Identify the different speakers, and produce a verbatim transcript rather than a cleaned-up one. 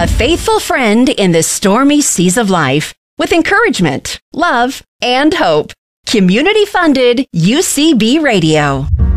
Speaker 1: A faithful friend in the stormy seas of life with encouragement, love, and hope. Community-funded U C B Radio.